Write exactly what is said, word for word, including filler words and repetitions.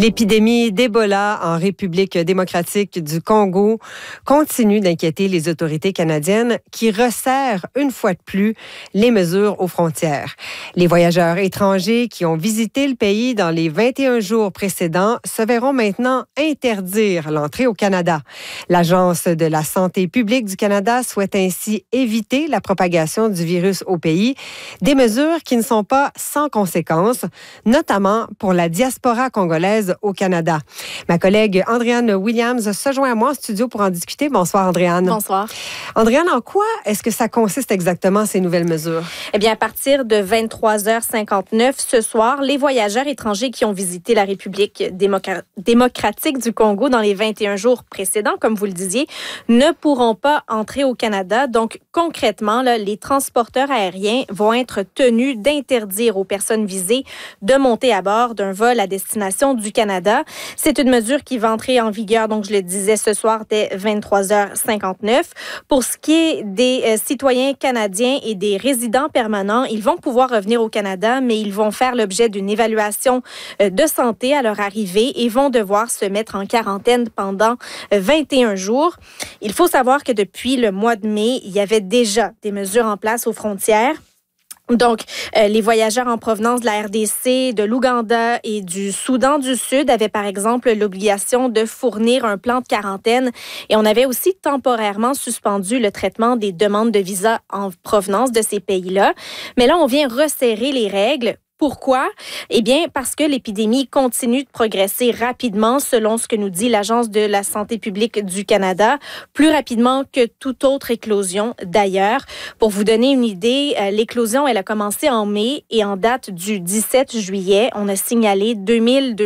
L'épidémie d'Ebola en République démocratique du Congo continue d'inquiéter les autorités canadiennes qui resserrent une fois de plus les mesures aux frontières. Les voyageurs étrangers qui ont visité le pays dans les vingt et un jours précédents se verront maintenant interdire l'entrée au Canada. L'Agence de la santé publique du Canada souhaite ainsi éviter la propagation du virus au pays, des mesures qui ne sont pas sans conséquences, notamment pour la diaspora congolaise au Canada. Ma collègue Andréane Williams se joint à moi en studio pour en discuter. Bonsoir, Andréane. Bonsoir. Andréane, en quoi est-ce que ça consiste exactement, ces nouvelles mesures? Eh bien, à partir de vingt-trois heures cinquante-neuf ce soir, les voyageurs étrangers qui ont visité la République démocra- démocratique du Congo dans les vingt et un jours précédents, comme vous le disiez, ne pourront pas entrer au Canada. Donc, concrètement, là, les transporteurs aériens vont être tenus d'interdire aux personnes visées de monter à bord d'un vol à destination du Canada. C'est une mesure qui va entrer en vigueur, donc je le disais, ce soir dès vingt-trois heures cinquante-neuf. Pour ce qui est des euh, citoyens canadiens et des résidents permanents, ils vont pouvoir revenir au Canada, mais ils vont faire l'objet d'une évaluation euh, de santé à leur arrivée et vont devoir se mettre en quarantaine pendant euh, vingt et un jours. Il faut savoir que depuis le mois de mai, il y avait déjà des mesures en place aux frontières. Donc, euh, les voyageurs en provenance de la R D C, de l'Ouganda et du Soudan du Sud avaient, par exemple, l'obligation de fournir un plan de quarantaine. Et on avait aussi temporairement suspendu le traitement des demandes de visa en provenance de ces pays-là. Mais là, on vient resserrer les règles. Pourquoi? Eh bien, parce que l'épidémie continue de progresser rapidement, selon ce que nous dit l'Agence de la santé publique du Canada, plus rapidement que toute autre éclosion d'ailleurs. Pour vous donner une idée, l'éclosion, elle a commencé en mai et en date du dix-sept juillet, on a signalé deux mille deux